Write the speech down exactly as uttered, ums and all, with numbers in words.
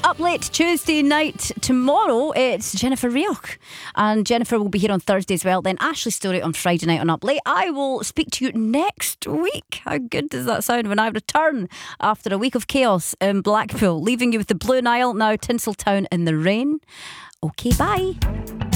Up late Tuesday night. Tomorrow it's Jennifer Rioch, and Jennifer will be here on Thursday as well. Then Ashley Story on Friday night on Up Late. I will speak to you next week. How good does that sound when I return after a week of chaos in Blackpool, leaving you with the Blue Nile, now Tinseltown in the rain. Okay, bye.